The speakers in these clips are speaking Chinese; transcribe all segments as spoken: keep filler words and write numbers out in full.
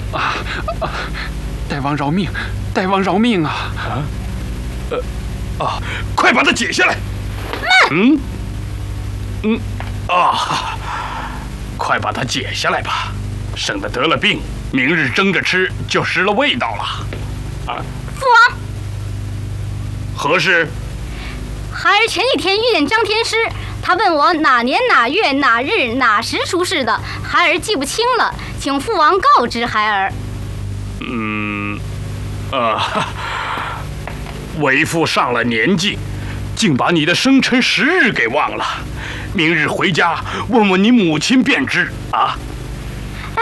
啊啊！大王饶命！大王饶命啊！ 啊，呃，啊，快把它解下来！嗯，嗯，啊，快把它解下来吧，省得得了病，明日蒸着吃就失了味道了。啊， 父王， 何事？ 孩儿前几天遇见张天师，他问我哪年哪月哪日哪时出世的，孩儿记不清了，请父王告知孩儿。 嗯，啊，为父上了年纪，竟把你的生辰时日给忘了。明日回家问问你母亲便知啊。 哎，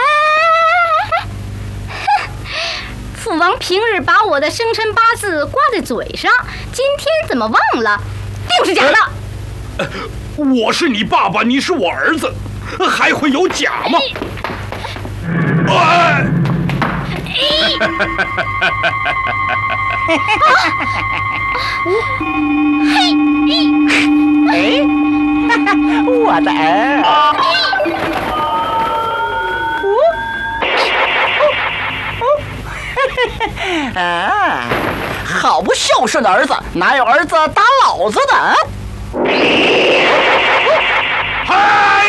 父王平日把我的生辰八字挂在嘴上，今天怎么忘了？定是假的。 呃呃、我是你爸爸，你是我儿子，还会有假吗？哎！ 哎，我的儿！啊，好不孝顺的儿子，哪有儿子打老子的？ 嗨！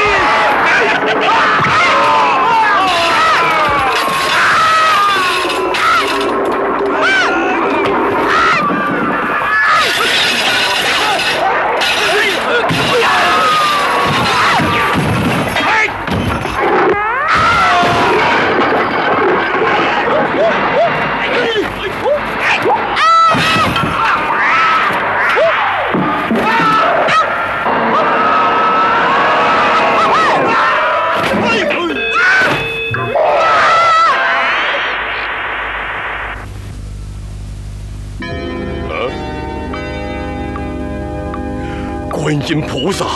观音菩萨，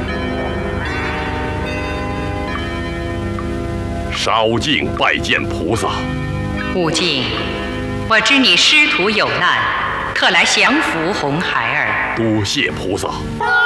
烧敬拜见菩萨。 悟净，我知你师徒有难，特来降服红孩儿。 多谢菩萨。